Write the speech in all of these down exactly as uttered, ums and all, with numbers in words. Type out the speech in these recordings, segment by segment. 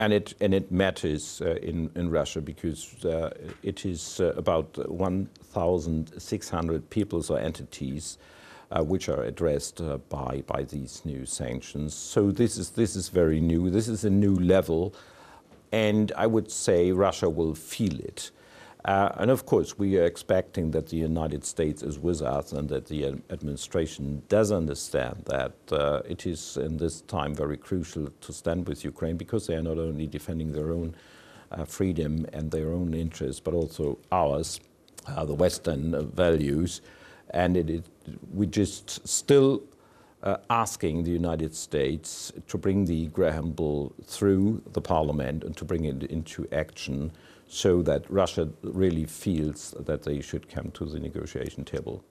And it, and it matters uh, in, in Russia because uh, it is uh, about one thousand six hundred peoples or entities uh, which are addressed uh, by, by these new sanctions. So this is, this is very new. This is a new level. And I would say Russia will feel it. Uh, and of course, we are expecting that the United States is with us and that the administration does understand that uh, it is in this time very crucial to stand with Ukraine because they are not only defending their own uh, freedom and their own interests, but also ours, uh, the Western uh, values. And it, it, we just still uh, asking the United States to bring the Graham Bill through the parliament and to bring it into action, so that Russia really feels that they should come to the negotiation table.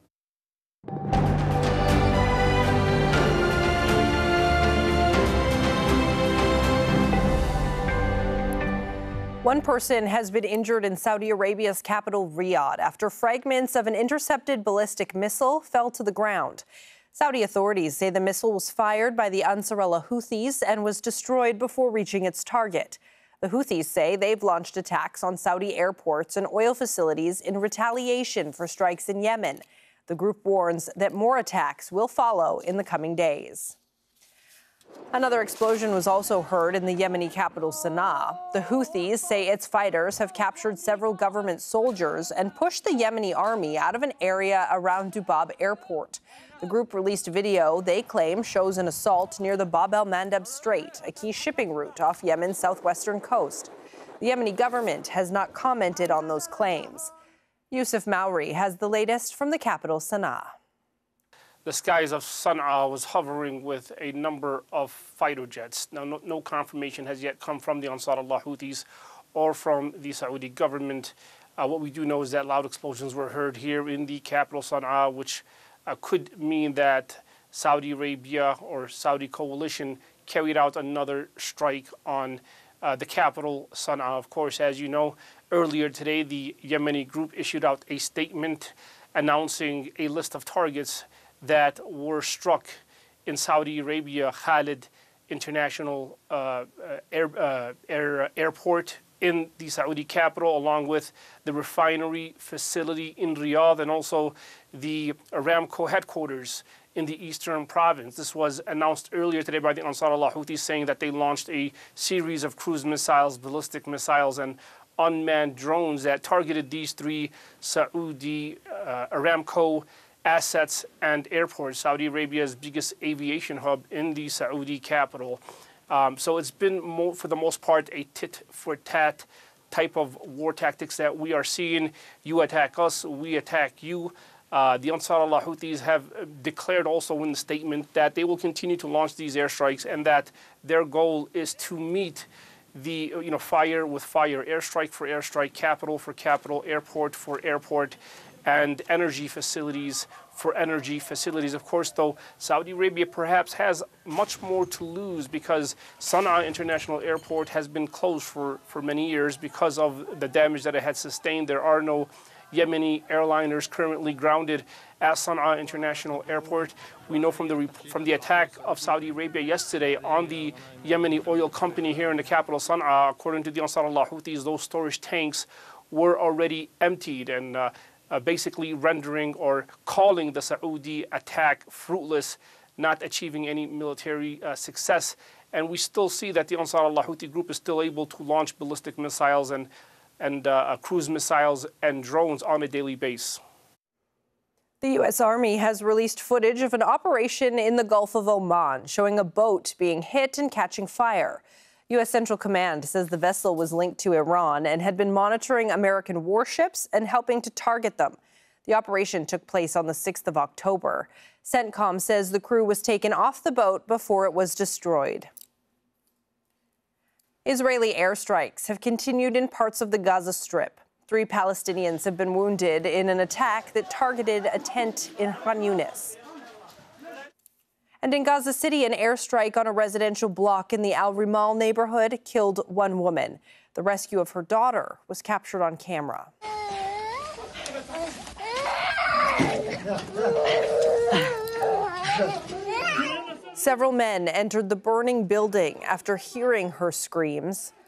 One person has been injured in Saudi Arabia's capital, Riyadh, after fragments of an intercepted ballistic missile fell to the ground. Saudi authorities say the missile was fired by the Ansarullah Houthis and was destroyed before reaching its target. The Houthis say they've launched attacks on Saudi airports and oil facilities in retaliation for strikes in Yemen. The group warns that more attacks will follow in the coming days. Another explosion was also heard in the Yemeni capital, Sana'a. The Houthis say its fighters have captured several government soldiers and pushed the Yemeni army out of an area around Dubab airport. The group released a video they claim shows an assault near the Bab el-Mandeb Strait, a key shipping route off Yemen's southwestern coast. The Yemeni government has not commented on those claims. Yusuf Mauri has the latest from the capital, Sana'a. The skies of Sana'a was hovering with a number of fighter jets. Now, no, no confirmation has yet come from the Ansarullah Houthis or from the Saudi government. Uh, what we do know is that loud explosions were heard here in the capital, Sana'a, which uh, could mean that Saudi Arabia or Saudi coalition carried out another strike on uh, the capital, Sana'a. Of course, as you know, earlier today, the Yemeni group issued out a statement announcing a list of targets that were struck in Saudi Arabia, Khalid International uh, air, uh, air, Airport in the Saudi capital, along with the refinery facility in Riyadh and also the Aramco headquarters in the eastern province. This was announced earlier today by the Ansarullah Houthis, saying that they launched a series of cruise missiles, ballistic missiles, and unmanned drones that targeted these three Saudi uh, Aramco assets and airports, Saudi Arabia's biggest aviation hub in the Saudi capital. Um, so it's been, more, for the most part, a tit-for-tat type of war tactics that we are seeing. You attack us, we attack you. Uh, the Ansarullah Houthis have declared also in the statement that they will continue to launch these airstrikes and that their goal is to meet the you know fire with fire, airstrike for airstrike, capital for capital, airport for airport, and energy facilities for energy facilities. Of course, though, Saudi Arabia perhaps has much more to lose because Sana'a International Airport has been closed for, for many years because of the damage that it had sustained. There are no Yemeni airliners currently grounded at Sana'a International Airport. We know from the from the attack of Saudi Arabia yesterday on the Yemeni oil company here in the capital, Sana'a, according to the Ansarullah Houthis, those storage tanks were already emptied, and uh, Uh, basically rendering or calling the Saudi attack fruitless, not achieving any military uh, success. And we still see that the Ansarullah Houthi group is still able to launch ballistic missiles and, and uh, cruise missiles and drones on a daily basis. The U S Army has released footage of an operation in the Gulf of Oman showing a boat being hit and catching fire. U S Central Command says the vessel was linked to Iran and had been monitoring American warships and helping to target them. The operation took place on the sixth of October. CENTCOM says the crew was taken off the boat before it was destroyed. Israeli airstrikes have continued in parts of the Gaza Strip. Three Palestinians have been wounded in an attack that targeted a tent in Khan Yunis. And in Gaza City, an airstrike on a residential block in the Al Rimal neighborhood killed one woman. The rescue of her daughter was captured on camera. Several men entered the burning building after hearing her screams.